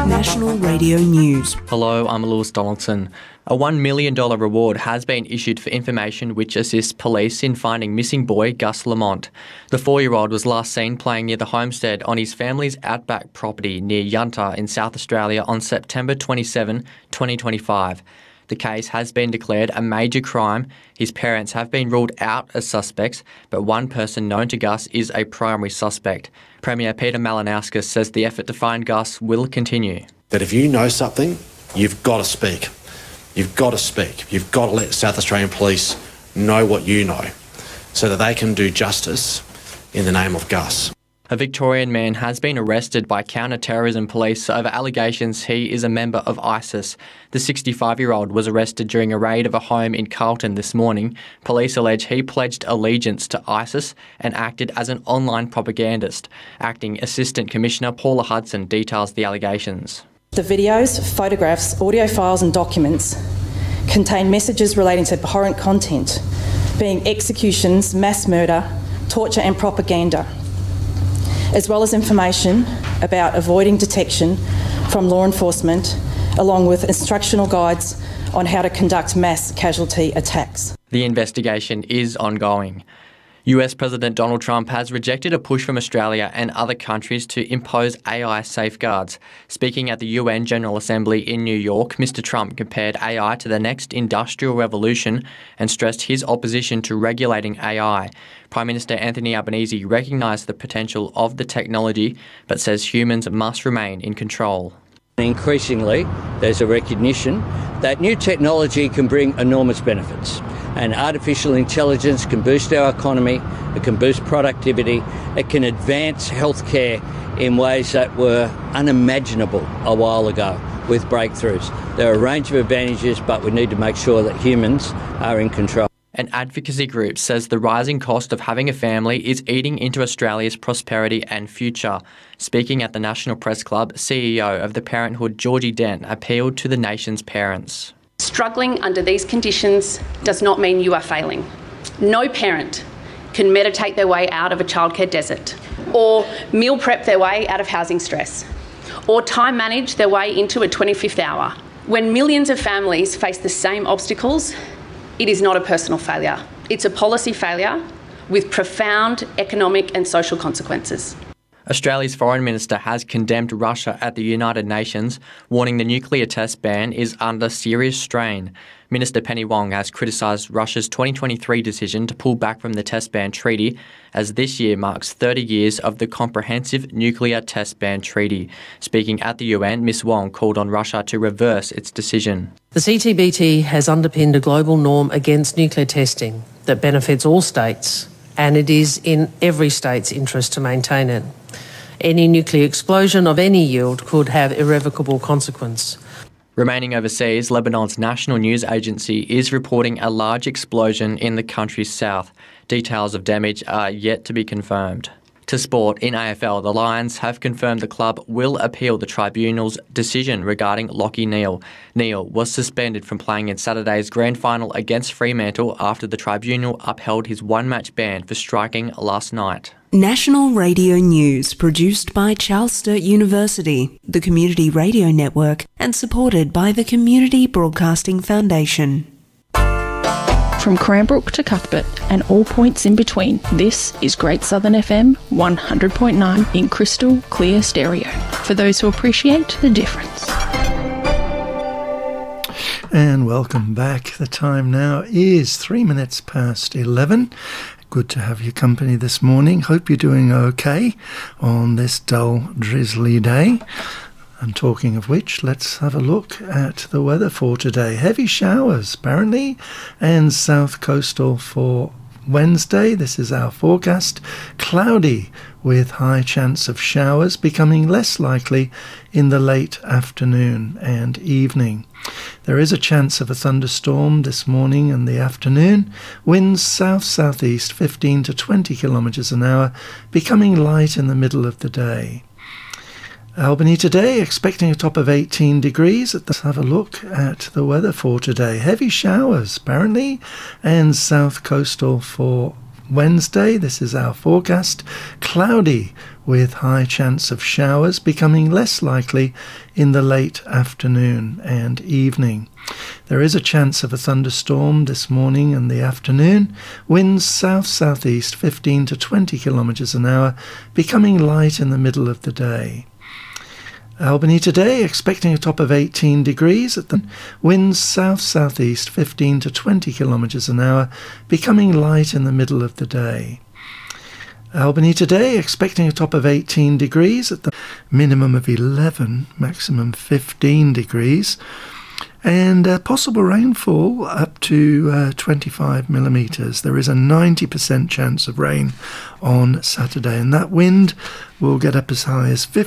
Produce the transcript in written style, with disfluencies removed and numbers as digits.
National Radio News. Hello, I'm Lewis Donaldson. A $1 million reward has been issued for information which assists police in finding missing boy Gus Lamont. The 4-year-old was last seen playing near the homestead on his family's outback property near Yunta in South Australia on September 27, 2025. The case has been declared a major crime. His parents have been ruled out as suspects, but one person known to Gus is a primary suspect. Premier Peter Malinauskas says the effort to find Gus will continue. That if you know something, you've got to speak. You've got to speak. You've got to let South Australian Police know what you know so that they can do justice in the name of Gus. A Victorian man has been arrested by counter-terrorism police over allegations he is a member of ISIS. The 65-year-old was arrested during a raid of a home in Carlton this morning. Police allege he pledged allegiance to ISIS and acted as an online propagandist. Acting Assistant Commissioner Paula Hudson details the allegations. The videos, photographs, audio files and documents contain messages relating to abhorrent content, being executions, mass murder, torture and propaganda, as well as information about avoiding detection from law enforcement, along with instructional guides on how to conduct mass casualty attacks. The investigation is ongoing. US President Donald Trump has rejected a push from Australia and other countries to impose AI safeguards. Speaking at the UN General Assembly in New York, Mr. Trump compared AI to the next industrial revolution and stressed his opposition to regulating AI. Prime Minister Anthony Albanese recognised the potential of the technology, but says humans must remain in control. Increasingly, there's a recognition that new technology can bring enormous benefits. And artificial intelligence can boost our economy, it can boost productivity, it can advance healthcare in ways that were unimaginable a while ago with breakthroughs. There are a range of advantages, but we need to make sure that humans are in control. An advocacy group says the rising cost of having a family is eating into Australia's prosperity and future. Speaking at the National Press Club, CEO of the Parenthood, Georgie Dent, appealed to the nation's parents. Struggling under these conditions does not mean you are failing. No parent can meditate their way out of a childcare desert, or meal prep their way out of housing stress, or time manage their way into a 25th hour. When millions of families face the same obstacles, it is not a personal failure. It's a policy failure with profound economic and social consequences. Australia's Foreign Minister has condemned Russia at the United Nations, warning the nuclear test ban is under serious strain. Minister Penny Wong has criticised Russia's 2023 decision to pull back from the test ban treaty, as this year marks 30 years of the Comprehensive Nuclear Test Ban Treaty. Speaking at the UN, Ms Wong called on Russia to reverse its decision. The CTBT has underpinned a global norm against nuclear testing that benefits all states, and it is in every state's interest to maintain it. Any nuclear explosion of any yield could have irrevocable consequence. Remaining overseas, Lebanon's national news agency is reporting a large explosion in the country's south. Details of damage are yet to be confirmed. To sport, in AFL, the Lions have confirmed the club will appeal the tribunal's decision regarding Lachie Neale. Neale was suspended from playing in Saturday's grand final against Fremantle after the tribunal upheld his one-match ban for striking last night. National Radio News, produced by Charles Sturt University, the Community Radio Network, and supported by the Community Broadcasting Foundation. From Cranbrook to Cuthbert and all points in between, this is Great Southern FM 100.9 in crystal clear stereo, for those who appreciate the difference. And welcome back. The time now is 3 minutes past 11. Good to have your company this morning. Hope you're doing okay on this dull, drizzly day. And talking of which, let's have a look at the weather for today. Heavy showers, apparently, and south coastal for Wednesday. This is our forecast. Cloudy with high chance of showers, becoming less likely in the late afternoon and evening. There is a chance of a thunderstorm this morning and the afternoon. Winds south-southeast 15 to 20 kilometres an hour, becoming light in the middle of the day. Albany today, expecting a top of 18 degrees. Let's have a look at the weather for today. Heavy showers, apparently, and south coastal for Wednesday, this is our forecast, cloudy with high chance of showers, becoming less likely in the late afternoon and evening. There is a chance of a thunderstorm this morning and the afternoon. Winds south-southeast 15 to 20 kilometres an hour, becoming light in the middle of the day. Albany today, expecting a top of 18 degrees at the winds south-southeast 15 to 20 kilometres an hour, becoming light in the middle of the day. Albany today, expecting a top of 18 degrees at the minimum of 11, maximum 15 degrees, and possible rainfall up to 25 millimetres. There is a 90% chance of rain on Saturday, and that wind will get up as high as 50